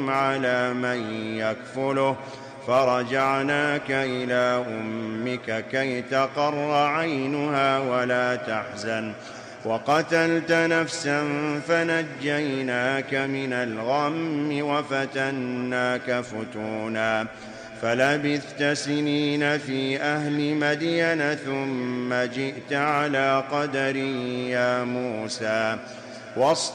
على من يكفله فرجعناك إلى أمك كي تقر عينها ولا تحزن وقتلت نفسا فنجيناك من الغم وفتناك فتونا فلبثت سنين في أهل مدين ثم جئت على قدر يا موسى